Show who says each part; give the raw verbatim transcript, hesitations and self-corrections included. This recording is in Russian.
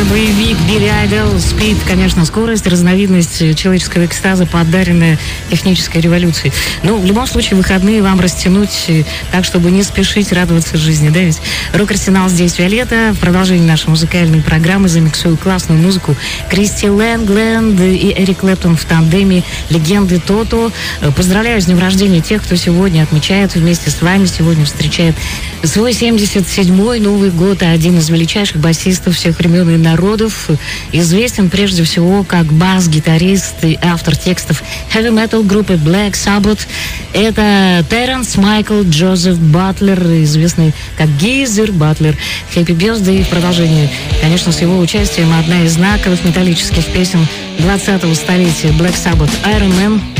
Speaker 1: боевик Билли Айдол, Speed, конечно, скорость, разновидность человеческого экстаза, подаренная технической революцией. Но в любом случае выходные вам растянуть так, чтобы не спешить радоваться жизни, да ведь? Рок-арсенал здесь, Виолетта. В продолжении нашей музыкальной программы замиксую классную музыку Кристи Лэнгленд и Эрик Клэптон в тандеме легенды Тото. Поздравляю с днем рождения тех, кто сегодня отмечает вместе с вами, сегодня встречает свой семьдесят седьмой Новый год. Один из величайших басистов всех времен и народов. Известен прежде всего как бас-гитарист и автор текстов хэви-метал группы Black Sabbath. Это Терренс Майкл Джозеф Батлер, известный как Гизер Батлер. Happy Birthday. В продолжении, конечно, с его участием одна из знаковых металлических песен двадцатого столетия Black Sabbath, Iron Man.